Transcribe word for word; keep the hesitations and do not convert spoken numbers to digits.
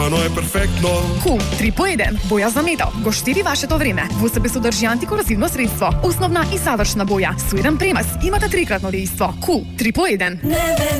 Ано е перфектно. Кул три по еден. Боја за метал. Го штиди вашето време. Во себе содржи антикорозивно средство. Основна и завршна боја. Со еден премас имате трикратно дејство. Кул три по еден.